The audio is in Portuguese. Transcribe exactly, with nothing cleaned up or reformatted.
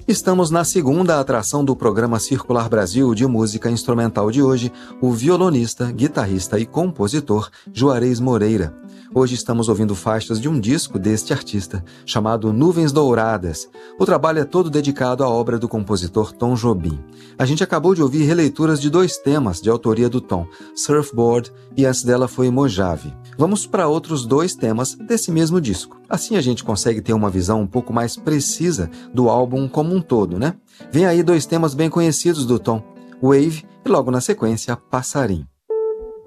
Estamos na segunda atração do programa Circular Brasil de música instrumental de hoje, o violonista, guitarrista e compositor Juarez Moreira. Hoje estamos ouvindo faixas de um disco deste artista, chamado Nuvens Douradas. O trabalho é todo dedicado à obra do compositor Tom Jobim. A gente acabou de ouvir releituras de dois temas de autoria do Tom, Surfboard e antes dela foi Mojave. Vamos para outros dois temas desse mesmo disco. Assim a gente consegue ter uma visão um pouco mais precisa do álbum como um todo, né? Vem aí dois temas bem conhecidos do Tom, Wave e logo na sequência, Passarim.